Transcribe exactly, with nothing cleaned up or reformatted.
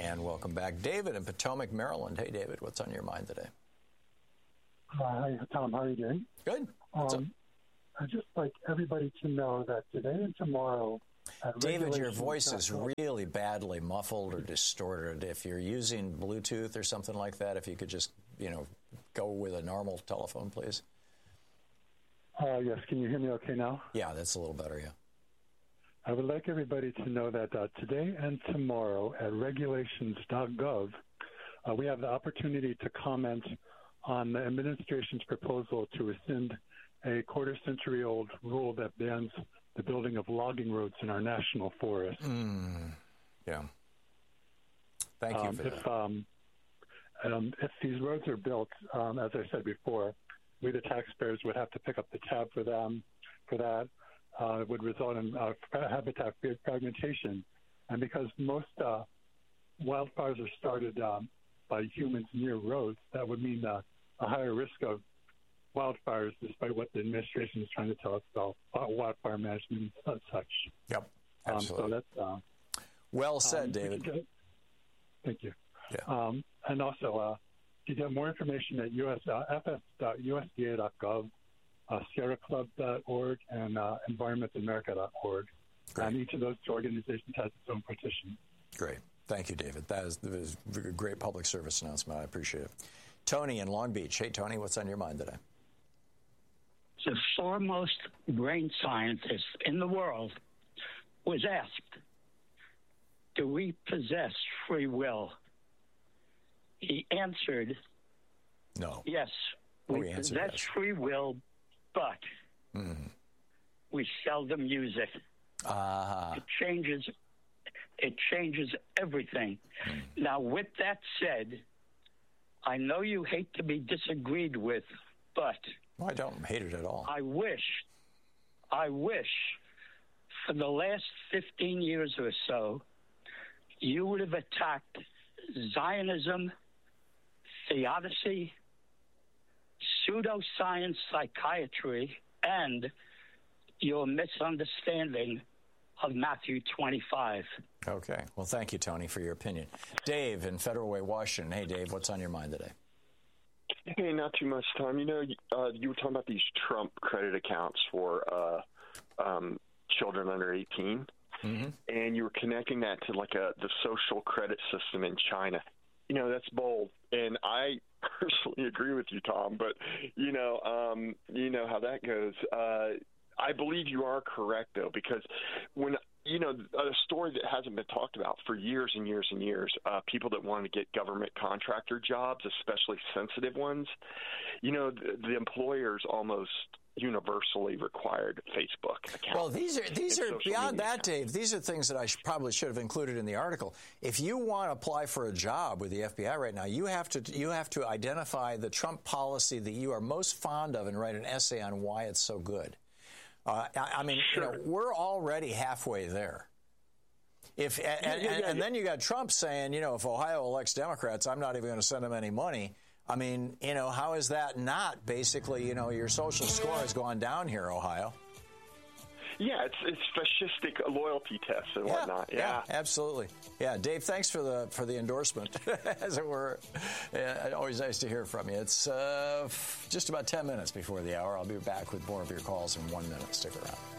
And welcome back, David in Potomac, Maryland. Hey, David, what's on your mind today? Hi, Tom. How are you doing? Good. Um, I'd just like everybody to know that today and tomorrow... David, your voice is really badly muffled or distorted. If you're using Bluetooth or something like that, if you could just, you know, go with a normal telephone, please. Uh, yes. Can you hear me okay now? Yeah, that's a little better, yeah. I would like everybody to know that uh, today and tomorrow at regulations dot gov, uh, we have the opportunity to comment on the administration's proposal to rescind a quarter-century-old rule that bans the building of logging roads in our national forest. Mm, yeah. Thank you um, for if, that. Um, um, if these roads are built, um, as I said before, we the taxpayers would have to pick up the tab for them. For that, uh, it would result in uh, habitat fragmentation, and because most uh, wildfires are started um, by humans near roads, that would mean uh, a higher risk of wildfires, despite what the administration is trying to tell us about wildfire management and such. Yep, absolutely. Um, so that's uh, well said, um, David. Thank you. Yeah. Um, and also, uh, you get more information at U S, uh, f s dot u s d a dot gov, uh, sierra club dot org, and uh, environment america dot org. Great. And each of those two organizations has its own petition. Great. Thank you, David. That is, that is a great public service announcement. I appreciate it. Tony in Long Beach. Hey, Tony, what's on your mind today? The foremost brain scientist in the world was asked, do we possess free will? He answered, no. Yes, we, we we possess yes. free will, but mm. we seldom use it. Uh-huh. It changes, it changes everything. Mm. Now, with that said, I know you hate to be disagreed with, but... Well, I don't hate it at all. I wish, I wish for the last fifteen years or so, you would have attacked Zionism, theodicy, pseudoscience psychiatry, and your misunderstanding of Matthew twenty-five. Okay. Well, thank you, Tony, for your opinion. Dave in Federal Way, Washington. Hey, Dave, what's on your mind today? Hey, not too much time. You know, uh, you were talking about these Trump credit accounts for uh, um, children under eighteen, mm-hmm. and you were connecting that to like a the social credit system in China. You know, that's bold, and I personally agree with you, Tom. But you know, um, you know how that goes. Uh, I believe you are correct, though, because when you know, a story that hasn't been talked about for years and years and years, uh, people that want to get government contractor jobs, especially sensitive ones, you know, the, the employers almost universally required Facebook accounts. Well, these are these are beyond that, Dave. These are things that I sh- probably should have included in the article. If you want to apply for a job with the F B I right now, you have to you have to identify the Trump policy that you are most fond of and write an essay on why it's so good. Uh, I, I mean, sure. you know, we're already halfway there. If and, yeah, yeah, yeah, and, and yeah. then you got Trump saying, you know, if Ohio elects Democrats, I'm not even going to send them any money. I mean, you know, how is that not basically, you know, your social score has gone down here, Ohio? Yeah, it's it's fascistic loyalty tests and yeah, whatnot. Yeah. yeah, absolutely. Yeah, Dave, thanks for the for the endorsement, as it were. Yeah, always nice to hear from you. It's uh, just about ten minutes before the hour. I'll be back with more of your calls in one minute. Stick around.